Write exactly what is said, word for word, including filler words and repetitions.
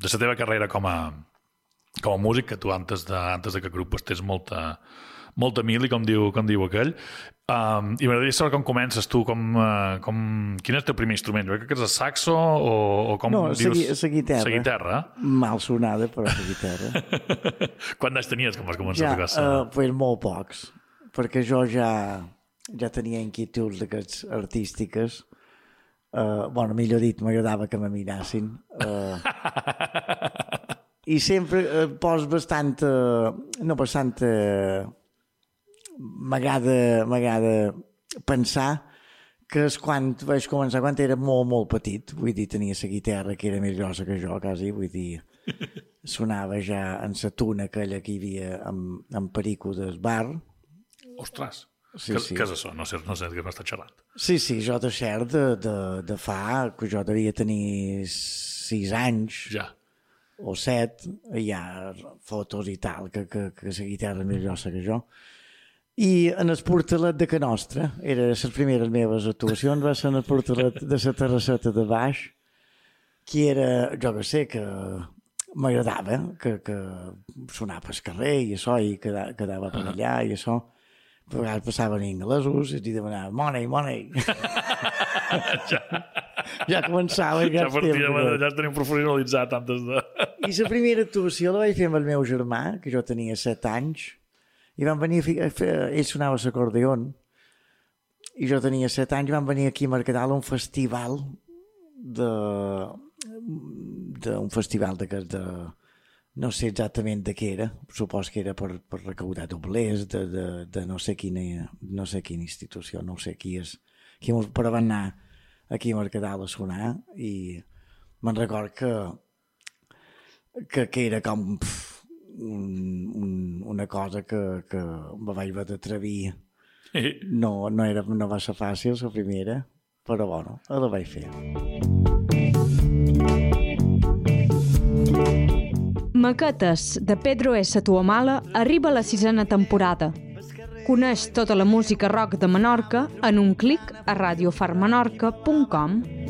de la teva carrera com a, com a músic, que tu antes de, antes de que grup pues, tens molta, molta mili, com diu, com diu aquell. Um, I m'agradaria saber com comences tu, com, uh, com... quin és el teu primer instrument? Jo crec que és el saxo o, o com no, dius? No, la guitarra. La guitarra? Mal sonada, però la guitarra. Quant anys tenies quan vas començar ja, a tocar la... Uh, pues molt pocs, perquè jo ja, ja tenia inquietuds d'aquests artístiques. Uh, bueno, millor dit, m'agradava que me mirassin. Uh, I sempre uh, pos bastant... Uh, no, bastant... Uh, m'agrada m'agrada pensar que és quan vaig començar, quan era molt, molt petit, vull dir, tenia la guitarra que era més grossa que jo, quasi, vull dir, sonava ja en la tuna aquella que hi havia amb, amb Perico del bar. Ostres, sí, que, sí. que és això? No sé, no sé que m'està xerrant. Sí, sí, jo de cert de, de, de fa, que jo devia tenir sis anys, ja. o set, hi ha fotos i tal, que, que, que la guitarra és més grossa que jo. I en el portalet de Can Nostra, era les primeres meves actuacions, va ser en el portalet de la terrasseta de baix, que era, jo que sé, que m'agradava, que, que sonava pel carrer i això, i quedava, quedava per allà i això. A vegades passaven inglesos i demanaven money, money. ja. ja començava. Ja, ja, partia, ja tenim professionalitzat antes de... I la primera actuació la vaig fer amb el meu germà, que jo tenia set anys, i van venir a fer, ell sonava l'acordeon i jo tenia set anys, van venir aquí a Mercadal a un festival de, de un festival de, de no sé exactament de què era, supos que era per, per recaudar doblers de, de, de no sé quina no sé quina institució, no sé qui és qui, però van anar aquí a Mercadal a sonar i me'n record que que, que era com pff, Un, un, una cosa que, que me vaig haver d'atrevir. No, no, era, no va ser fàcil la primera, però bueno, la vaig fer. Maquetes de Pedro S. Tuamala arriba a la sisena temporada. Coneix tota la música rock de Menorca en un clic a radio far menorca punt com.